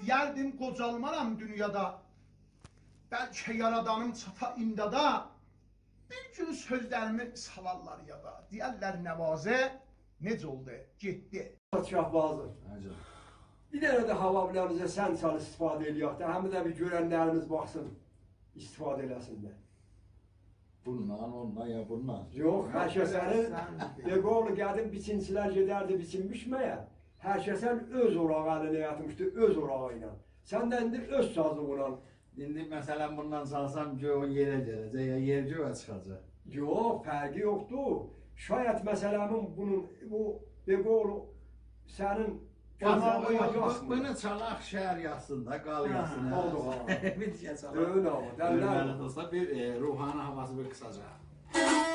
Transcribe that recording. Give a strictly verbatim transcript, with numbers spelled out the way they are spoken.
Deyərdim qocalmaram dünyada, bəlkə yaradanım çata imdada, bir gün sözlərimi salarlar yada, deyərlər Nəvazə necə oldu, getdi. Şahbazır. Bir dənə də hava biləmizə sən çal istifadə eləyək də, həmin də bir görənlərimiz baxsın, istifadə eləsinlər. Bundan, ondan ya bundan. Yox, hər kəsənin, deqoğlu qədim biçincilər gedərdi biçinmişməyə, hər kəsən öz orağı əlinə yatmışdı, öz orağı ilə. Sən də indi öz sazlığına. İndi məsələn bundan salsam ki, o yerə gələcək, ya yer göyə çıxacaq. Yox, fərqi yoxdur. Şayət məsələmin bunun, bu deqoğlu sənin bunu çalaq şəhər yazsın da, qal yazsın. Oldu ha. Bir şey çalaq. Öyle ama. Görməli dostlar, bir ruhani havası bir qısaca.